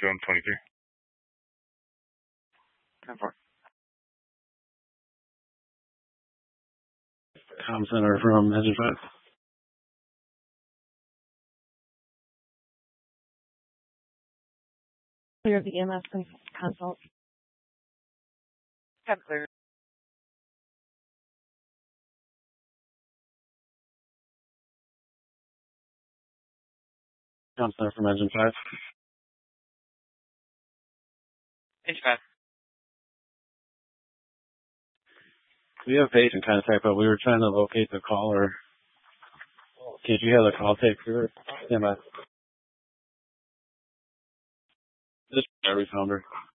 Zone 23. Comm Center from Engine 5. Clear the EMS consult. Have clear. Comm Center from Engine 5. Engine 5. We have patient contact, but we were trying to locate the caller. Did you have the call tape for EMS? Just we found her.